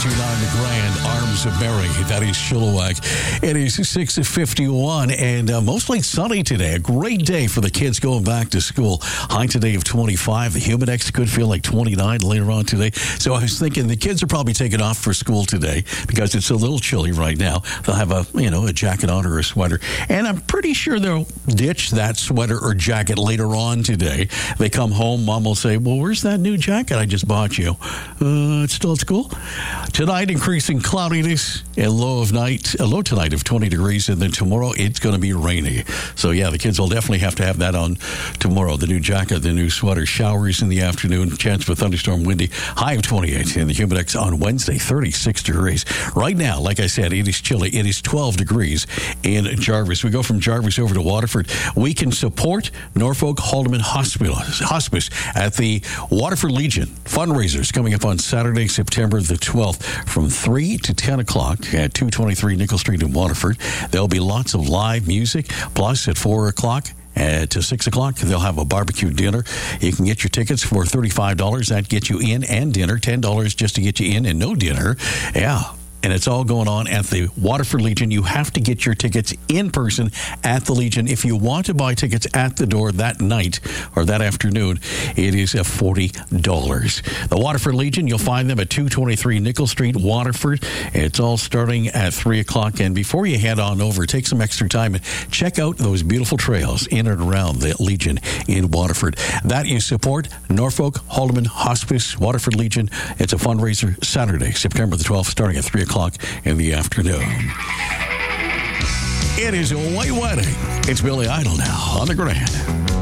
102.9 The Grand, Arms of Mary. That is Chilliwack. It is 6:51 and mostly sunny today. A great day for the kids going back to school. High today of 25. The Humidex could feel like 29 later on today. So I was thinking the kids are probably taking off for school today because it's a little chilly right now. They'll have a jacket on or a sweater. And I'm pretty sure they'll ditch that sweater or jacket later on today. They come home, Mom will say, well, where's that new jacket I just bought you? It's still at school. Tonight, increasing cloudiness and low tonight of 20 degrees. And then tomorrow, it's going to be rainy. So, yeah, the kids will definitely have to have that on tomorrow. The new jacket, the new sweater, showers in the afternoon, chance for thunderstorm, windy, high of 28. And the Humidex on Wednesday, 36 degrees. Right now, like I said, it is chilly. It is 12 degrees in Jarvis. We go from Jarvis over to Waterford. We can support Norfolk Haldeman Hospice at the Waterford Legion fundraisers coming up on Saturday, September the 12th from 3 to 10 o'clock at 223 Nickel Street in Waterford. There'll be lots of live music. Plus, at 4 o'clock, to 6 o'clock, they'll have a barbecue dinner. You can get your tickets for $35. That gets you in and dinner. $10 just to get you in and no dinner. Yeah. And it's all going on at the Waterford Legion. You have to get your tickets in person at the Legion. If you want to buy tickets at the door that night or that afternoon, it is $40. The Waterford Legion, you'll find them at 223 Nickel Street, Waterford. It's all starting at 3 o'clock. And before you head on over, take some extra time and check out those beautiful trails in and around the Legion in Waterford. That you support Norfolk Haldeman Hospice, Waterford Legion. It's a fundraiser Saturday, September the 12th, starting at 3 o'clock in the afternoon. It is a white wedding. It's Billy Idol now on the Grand.